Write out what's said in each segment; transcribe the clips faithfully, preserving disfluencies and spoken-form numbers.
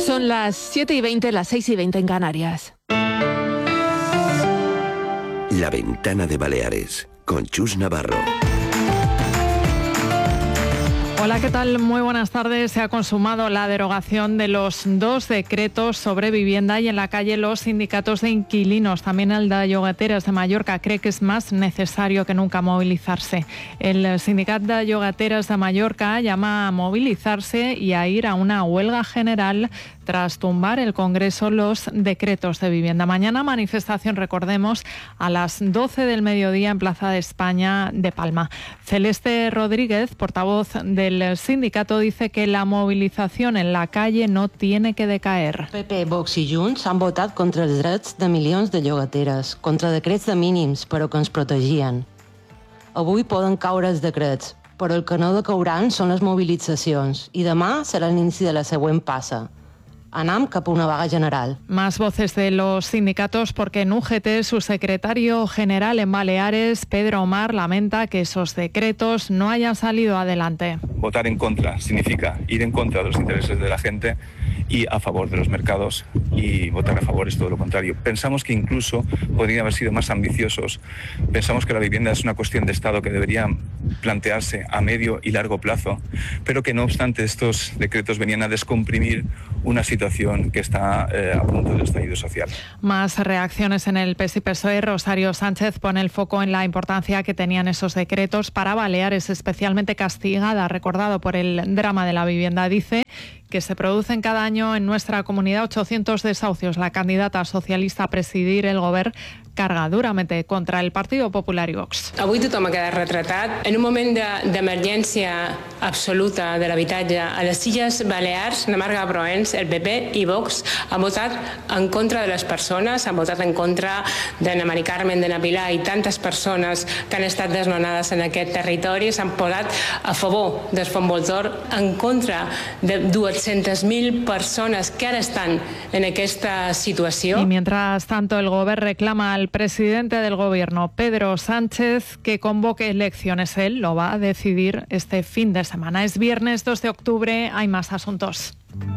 Son las siete y veinte, las seis y veinte en Canarias. La Ventana de Baleares, con Chus Navarro. Hola, ¿qué tal? Muy buenas tardes. Se ha consumado la derogación de los dos decretos sobre vivienda y en la calle los sindicatos de inquilinos, también el de llogateres de Mallorca, cree que es más necesario que nunca movilizarse. El sindicato de llogateres de Mallorca llama a movilizarse y a ir a una huelga general tras tumbar el Congreso los decretos de vivienda. Mañana manifestación, recordemos, a las doce del mediodía en Plaza de España de Palma. Celeste Rodríguez, portavoz del sindicato, dice que la movilización en la calle no tiene que decaer. P P, Vox i Junts han votat contra els drets de milions de llogateres, contra decrets de mínims, però que ens protegien. Avui poden caure els decrets, però el que no decauran són les mobilitzacions i demà serà l'inici de la següent passa. Anam cap a una vaga general. Más voces de los sindicatos porque en U G T su secretario general en Baleares, Pedro Omar, lamenta que esos decretos no hayan salido adelante. Votar en contra significa ir en contra de los intereses de la gente y a favor de los mercados, y votar a favor es todo lo contrario. Pensamos que incluso podrían haber sido más ambiciosos. Pensamos que la vivienda es una cuestión de Estado que debería plantearse a medio y largo plazo, pero que no obstante estos decretos venían a descomprimir una situación que está eh, a punto del estallido social. Más reacciones en el P S I P S O E. Rosario Sánchez pone el foco en la importancia que tenían esos decretos para Baleares, especialmente castigada, recordado por el drama de la vivienda. Dice que se producen cada año en nuestra comunidad ochocientos desahucios. La candidata socialista a presidir el Govern carga duramente contra el Partido Popular i Vox. Avui tothom ha quedat retratat. En un moment d'emergència absoluta de l'habitatge a les Illes Balears, la Marga Proens, el P P i Vox han votat en contra de les persones, han votat en contra de na Mari Carmen, de na Pilar i tantes persones que han estat desnonades en aquest territori, s'han posat a favor del Fons Voltor, en contra de dues-centes mil persones que ara estan en aquesta situació. Y mientras tanto, el Govern reclama al presidente del Gobierno, Pedro Sánchez, que convoque elecciones. Él lo va a decidir este fin de semana. Es viernes dos de octubre, hay más asuntos.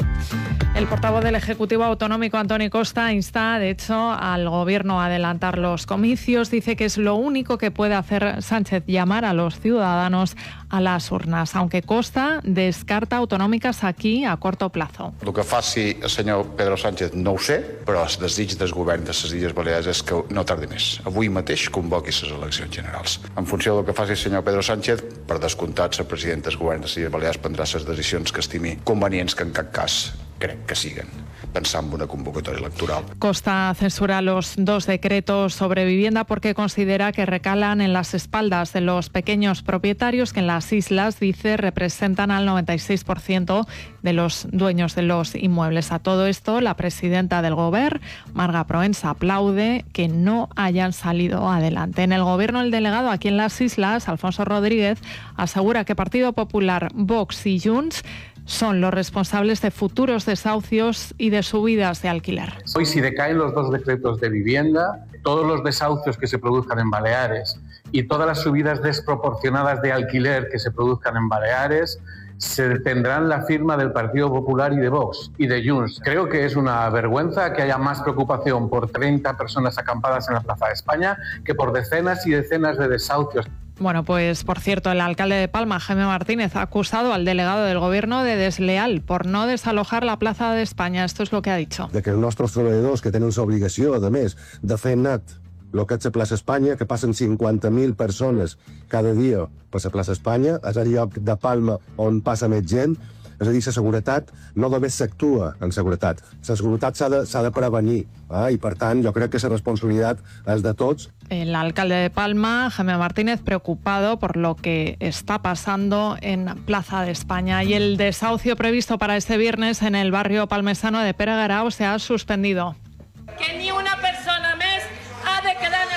El portavoz del Ejecutivo Autonómico, Antoni Costa, insta, de hecho, al Gobierno a adelantar los comicios. Dice que es lo único que puede hacer Sánchez, llamar a los ciudadanos a las urnas, aunque Costa descarta autonòmiques aquí a corto plazo. El que faci el senyor Pedro Sánchez no ho sé, però el desig del govern de les Illes Balears és que no tardi més. Avui mateix convoqui les eleccions generals. En funció del que faci el senyor Pedro Sánchez, per descomptat, el president del govern de les Illes Balears prendrà les decisions que estimi convenients, que en cap cas crec que siguen, pensant en una convocatoria electoral. Costa censura los dos decretos sobre vivienda porque considera que recalan en las espaldas de los pequeños propietarios que en las islas, dice, representan al noventa y seis por ciento de los dueños de los inmuebles. A todo esto, la presidenta del Govern, Marga Proens, aplaude que no hayan salido adelante. En el Gobierno, el delegado aquí en las islas, Alfonso Rodríguez, asegura que Partido Popular, Vox y Junts son los responsables de futuros desahucios y de subidas de alquiler. Hoy, si decaen los dos decretos de vivienda, todos los desahucios que se produzcan en Baleares y todas las subidas desproporcionadas de alquiler que se produzcan en Baleares se tendrán la firma del Partido Popular y de Vox y de Junts. Creo que es una vergüenza que haya más preocupación por treinta personas acampadas en la Plaza de España que por decenas y decenas de desahucios. Bueno, pues por cierto, el alcalde de Palma, Jaime Martínez, ha acusado al delegado del Gobierno de desleal por no desalojar la Plaza de España. Esto es lo que ha dicho. De que els nostres treballadors, que tenen l'obligació, a més, de fer net el que és la plaça Espanya, que passen cinquanta mil persones cada dia per la plaça Espanya, és el lloc de Palma on passa més gent. És a dir, la seguretat no només s'actua en seguretat, la seguretat s'ha de, s'ha de prevenir, eh? I per tant jo crec que la responsabilitat és de tots. El alcalde de Palma, Jaime Martínez, preocupado por lo que está pasando en Plaza de España. Y el desahucio previsto para este viernes en el barrio palmesano de Pere Garau se ha suspendido. Que ni una persona més ha de quedar en els carrers.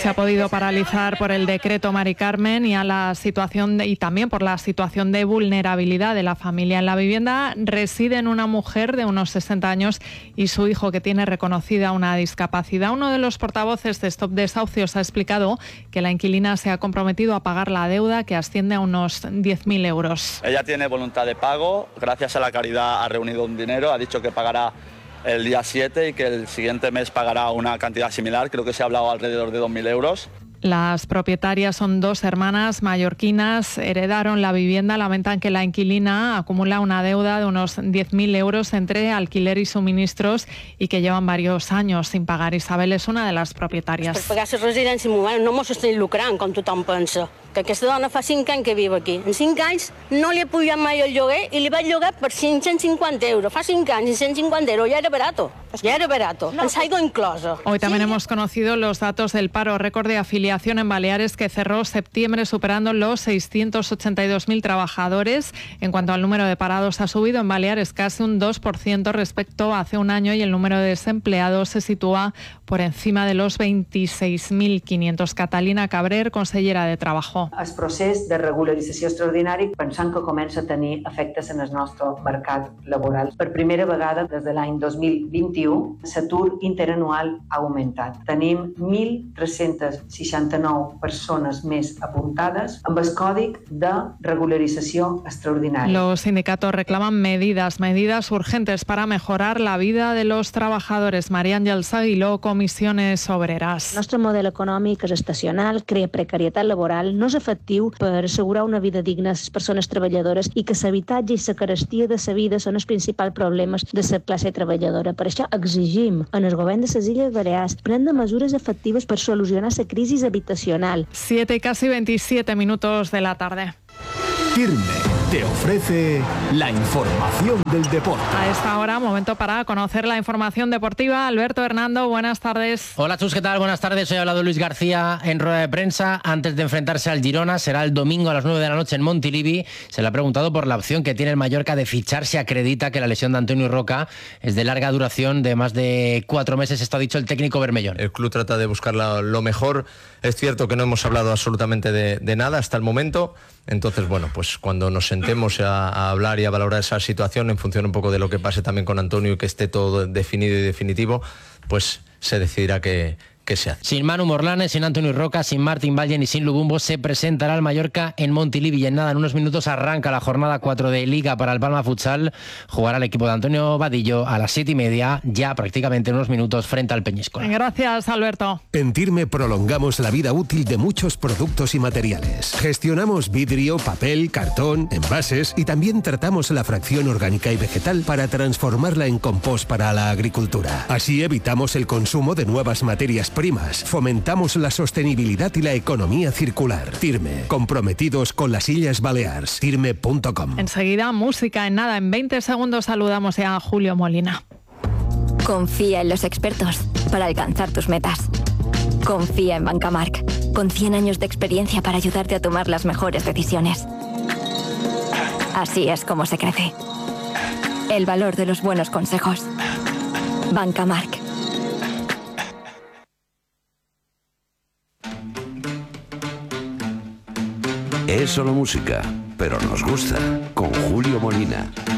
se ha podido paralizar por el decreto Mari Carmen y a la situación de, y también por la situación de vulnerabilidad de la familia. En la vivienda residen una mujer de unos sesenta años y su hijo, que tiene reconocida una discapacidad. Uno de los portavoces de Stop Desahucios ha explicado que la inquilina se ha comprometido a pagar la deuda, que asciende a unos diez mil euros. Ella tiene voluntad de pago, gracias a la caridad ha reunido un dinero, ha dicho que pagará el día siete y que el siguiente mes pagará una cantidad similar, creo que se ha hablado alrededor de dos mil euros. Las propietarias son dos hermanas mallorquinas, heredaron la vivienda, lamentan que la inquilina acumula una deuda de unos diez mil euros entre alquiler y suministros y que llevan varios años sin pagar. Isabel és una de les propietàries. Per pagar la residència, no mos estem lucrant, com tothom pensa. Que aquesta dona fa cinc anys que viu aquí. En cinc anys no li he pujat mai el lloguer i li vaig llogar per cinc-cents cinquanta euros. Fa cinc anys, cinc-cents cinquanta euros, ya era barato. Ya era barato. No. Ens haigo incloso. Hoy también sí. Hemos conocido los datos del paro, récord de afiliación en Baleares que cerró septiembre superando los seiscientos ochenta y dos mil trabajadores. En cuanto al número de parados, ha subido en Baleares casi un dos por ciento respecto a hace un año y el número de desempleados se sitúa por encima de los veintiséis mil quinientos. Catalina Cabrer, consellera de Trabajo. El procés de regularització extraordinari pensant que comença a tenir efectes en el nostre mercat laboral. Per primera vegada des de l'any dos mil vint-i-u, l'atur interanual ha augmentat. Tenim mil tres-cents seixanta-nou persones més apuntades amb el còdic de regularització extraordinària. Los sindicatos reclaman medidas, medidas urgentes para mejorar la vida de los trabajadores. María Àngels Aguiló, Comissiones Obreres. El nostre model econòmic és estacional, crea precarietat laboral, no és efectiu per assegurar una vida digna a les persones treballadores i que l'habitatge i la carestia de la vida són els principals problemes de la classe treballadora. Per això exigim en el govern de les Illes Balears prendre mesures efectives per solucionar la crisi habitacional. Siete y casi veintisiete minutos de la tarde. Firme te ofrece la información del deporte. A esta hora, momento para conocer la información deportiva. Alberto Hernando, buenas tardes. Hola Chus, ¿qué tal? Buenas tardes. Hoy ha hablado Luis García en rueda de prensa antes de enfrentarse al Girona. Será el domingo a las nueve de la noche en Montilivi. Se le ha preguntado por la opción que tiene el Mallorca de fichar. Se acredita que la lesión de Antonio Roca es de larga duración, de más de cuatro meses. Esto ha dicho el técnico bermellón. El club trata de buscar lo mejor. Es cierto que no hemos hablado absolutamente de, de nada hasta el momento. Entonces, bueno, pues cuando nos sentemos a, a hablar y a valorar esa situación en función un poco de lo que pase también con Antonio y que esté todo definido y definitivo, pues se decidirá que... que se hace. Sin Manu Morlanes, sin Antonio Roca, sin Martín Valle y sin Lubumbo se presentará el Mallorca en Montilivi y en nada, en unos minutos arranca la jornada cuatro de Liga para el Palma Futsal. Jugará el equipo de Antonio Vadillo a las siete y media, ya prácticamente en unos minutos frente al Peñíscola. Gracias, Alberto. En Tirme prolongamos la vida útil de muchos productos y materiales. Gestionamos vidrio, papel, cartón, envases y también tratamos la fracción orgánica y vegetal para transformarla en compost para la agricultura. Así evitamos el consumo de nuevas materias primas, fomentamos la sostenibilidad y la economía circular. Tirme, comprometidos con las Illes Balears. Tirme punto com. Enseguida, música. En nada, en veinte segundos saludamos a Julio Molina. Confía en los expertos para alcanzar tus metas. Confía en Bancamark, con cien años de experiencia para ayudarte a tomar las mejores decisiones. Así es como se crece. El valor de los buenos consejos. Bancamark. Es solo música, pero nos gusta. Con Julio Molina.